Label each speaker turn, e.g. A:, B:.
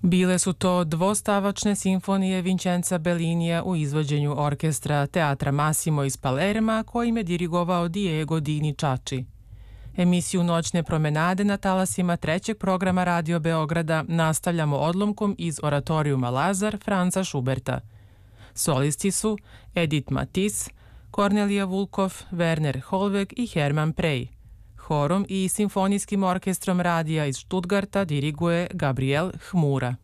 A: Bile su to dvostavačne simfonije Vincenza Bellinija u izvođenju orkestra Teatra Massimo iz Palerma, kojim je dirigovao Diego Dini Čači. Emisiju Noćne promenade na talasima trećeg programa Radio Beograda nastavljamo odlomkom iz oratorijuma Lazar Franza Schuberta. Solisti su Edith Matisse, Kornelija Vulkov, Werner Holweg i Hermann Prey. Horom i simfonijskim orkestrom radija iz Stuttgarta diriguje Gabriel Hmura.